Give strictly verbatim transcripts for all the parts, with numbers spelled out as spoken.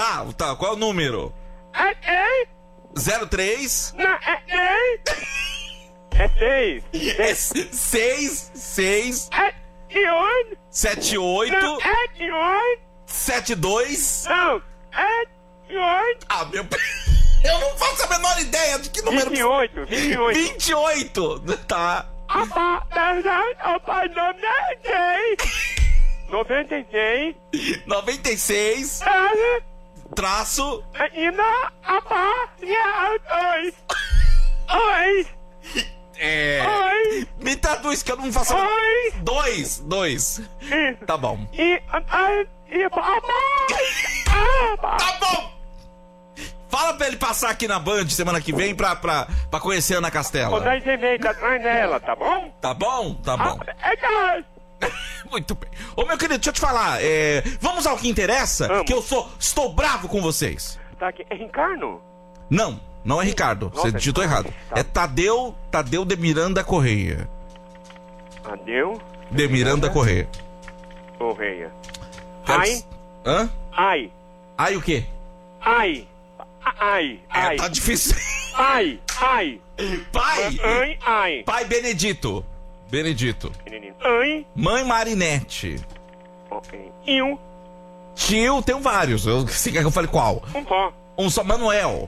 Tá, tá, qual é o número? É três. zero três. Não, é três. É seis. É seis, seis, É de oito. sete, oito, Não, é de oito. sete, dois. Não, é de oito. Ah, meu... Eu não faço a menor ideia de que número... vinte e oito, vinte e oito. vinte e oito. Tá. Opa, opa, noventa e seis. noventa e seis. noventa e seis. É, Traço. e na opa, e é dois. Oi. É... Oi. Me traduz que eu não faço... a- Oi. Dois, dois. Isso. Tá bom. E, a, e, opa, opa. Tá bom. Fala pra ele passar aqui na Band semana que vem pra, pra, pra conhecer a Ana Vou Castela. dar esse jeito atrás dela, tá bom? Tá bom? Tá bom. É nóis. Muito bem. Ô, meu querido, deixa eu te falar. É... Vamos ao que interessa, Vamos. que eu sou... Estou bravo com vocês. Tá aqui, é Ricardo? Não, não é Ricardo. Você Nossa, digitou errado. tá. É Tadeu, Tadeu de Miranda Correia. Adeu, De Miranda Correia. Correia. Quero Ai, que- Hã? ai, Ai o quê? ai, ai, ai, É, tá difícil. ai, ai, Pai. ai, ai. Pai Benedito. Benedito. Menininho. Ai, Mãe Marinete. ok. Eu, Tio, tem vários. Eu, você quer que eu fale qual? um pó. Um só, Manuel.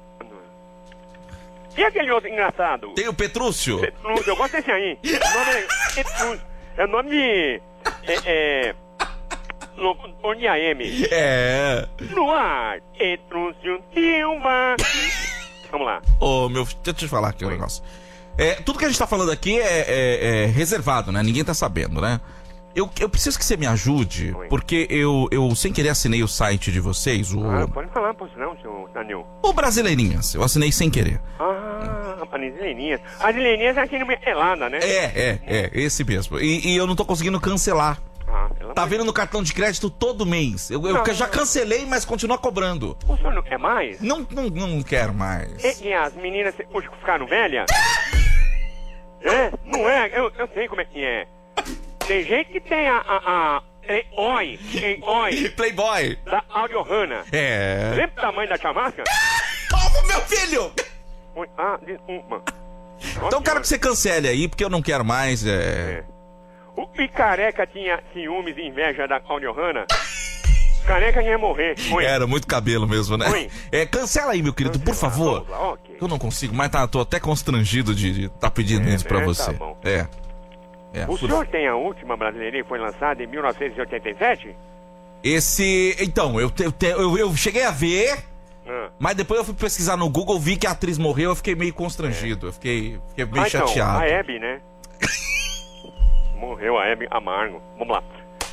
E aquele outro engraçado? Tem o Petrúcio. Petrúcio, eu gosto desse aí. O nome é Petrúcio. É o nome de... É... é locutor de A M. É. No ar, Petrúcio Silva. Vamos lá. Ô, meu filho, deixa eu te falar aqui um negócio. É, tudo que a gente tá falando aqui é, é- é reservado, né? Ninguém tá sabendo, né? Eu, eu preciso que você me ajude, Oi. porque eu, eu, sem querer, assinei o site de vocês, o, Ah, pode falar, pois não, seu Daniel. o Brasileirinhas. Eu assinei sem querer. Ah, as Brasileirinhas. As Brasileirinhas é aqui no meio pelada, né? É, é, é, esse mesmo. E, e eu não tô conseguindo cancelar. Ah, pelo Tá amor vendo no cartão de crédito todo mês. Eu, eu Não. já cancelei, mas continua cobrando. de- O senhor não quer mais? Não, não, não quero mais. E, e as meninas hoje ficaram velhas? É? Não é? Eu, eu sei como é que é. Tem gente que tem a... a, a é, oi, é, oi, Playboy. da Audio Hanna. É. Lembra o tamanho da chamasca? Ô, meu filho! Oi, ah, desculpa. Então eu quero que você cancele aí, porque eu não quero mais. É... É. O Picareca tinha ciúmes e inveja da Audio Hanna? Careca ia morrer. Oi. Era muito cabelo mesmo, né? Oi. É, cancela aí, meu querido, por favor. Vamos lá, ok. Eu não consigo, mas tá, tô até constrangido de estar tá pedindo É, isso pra né? você. Tá bom. É. É. O por- senhor tem a última brasileirinha que foi lançada em mil novecentos e oitenta e sete? Esse. Então, eu, te- eu, te- eu, eu cheguei a ver, Ah. mas depois eu fui pesquisar no Google, vi que a atriz morreu, eu fiquei meio constrangido. Eu fiquei, fiquei meio Ah, então, chateado. a Hebe, né? Morreu a Hebe Amargo. Vamos lá.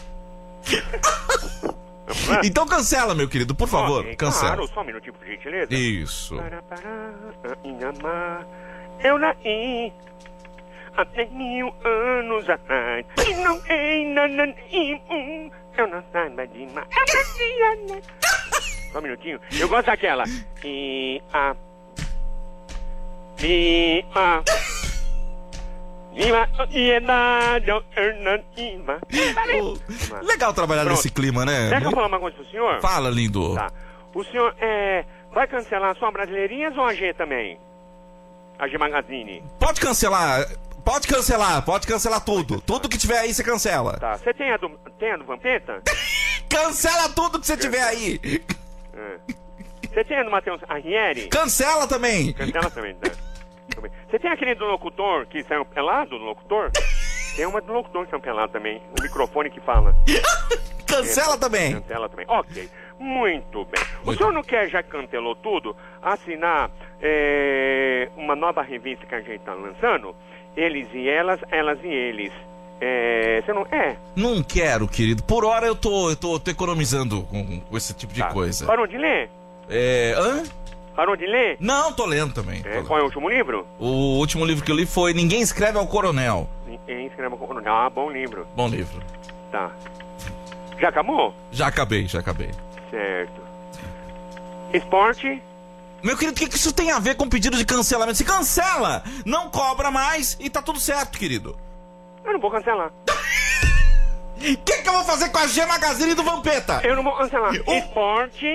Vamos lá? Então cancela, meu querido, por favor. Ok, Cancela. Claro, só um minutinho, por gentileza. Isso. Para, para, ainda mais. Eu nasci há três mil anos atrás. E não tem nada nenhum. Eu não saiba de mais. Eu nasci, né? Só um minutinho. Eu gosto daquela. E a. E a. Viva a sociedade alternativa. Pô, legal trabalhar Pronto. nesse clima, né? Deixa eu falar uma coisa pro senhor? Fala, lindo. Tá. O senhor é, vai cancelar só a Brasileirinhas ou a G também? A G Magazine? Pode cancelar. Pode cancelar, pode cancelar tudo. Tudo que tiver aí, você cancela. Tá. Você tem a do, tem a do Vampeta? Cancela tudo que você tiver aí. É. Você tem a do Matheus Arrieri? Cancela também. Cancela também, tá? Tudo bem. Você tem aquele do locutor que saiu pelado, do locutor? Tem uma do locutor que saiu pelado também. O microfone que fala. Cancela também. Cancela também. Ok. Muito bem. O Muito senhor não quer, já que cancelou tudo, assinar é, uma nova revista que a gente tá lançando? Eles e elas, elas e eles. É, você não... É. Não quero, querido. Por hora eu tô, eu tô, tô economizando com, com esse tipo de Tá. coisa. Parou de ler? É. Hã? Parou de ler? Não, tô lendo também. tô É, lendo. qual é o último livro? O último livro que eu li foi Ninguém Escreve ao Coronel. Ninguém escreva com... Ah, bom livro. Bom livro. Tá. Já acabou? Já acabei, já acabei. Certo. Esporte? Meu querido, o que, que isso tem a ver com pedido de cancelamento? Se cancela, não cobra mais e tá tudo certo, querido. Eu não vou cancelar. O que, que eu vou fazer com a G Magazine do Vampeta? Eu não vou cancelar. O- Esporte...